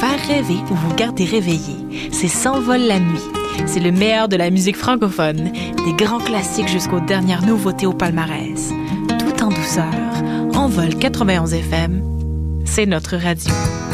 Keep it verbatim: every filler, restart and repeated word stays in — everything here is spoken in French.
faire rêver ou vous garder réveillé. C'est S'envole la nuit. C'est le meilleur de la musique francophone, des grands classiques jusqu'aux dernières nouveautés au palmarès. Tout en douceur, Envol quatre-vingt-onze F M, c'est notre radio.